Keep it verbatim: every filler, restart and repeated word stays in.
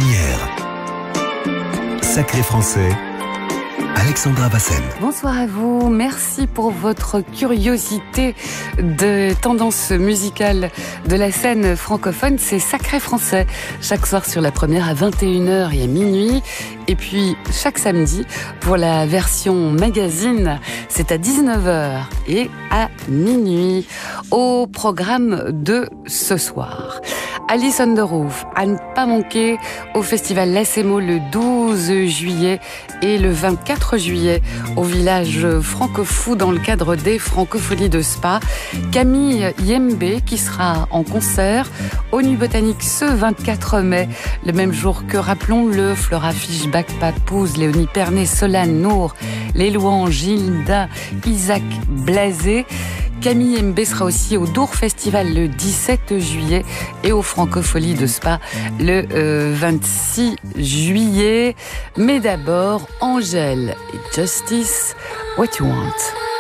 Première. Sacré Français, Alexandra Bassène. Bonsoir à vous, merci pour votre curiosité de tendance musicale de la scène francophone. C'est Sacré Français, chaque soir sur la Première à vingt et une heures et à minuit. Et puis chaque samedi, pour la version magazine, c'est à dix-neuf heures et à minuit. Au programme de ce soir, Alice on the Roof, à ne pas manquer au festival Lacemo le douze juillet et le vingt-quatre juillet au village Francofou dans le cadre des Francopholies de Spa. Camille Yembe qui sera en concert au Nuits Botaniques ce vingt-quatre mai, le même jour que, rappelons-le, Flora Fischbach, Papouze, Léonie Pernet, Solane Nour, Les Louanges, Gilda, Isaac Blasé. Camille Yembe sera aussi au Dour Festival le dix-sept juillet et aux Francopholies de Spa le euh, vingt-six juillet. Mais d'abord, Angèle et Justice, What You Want.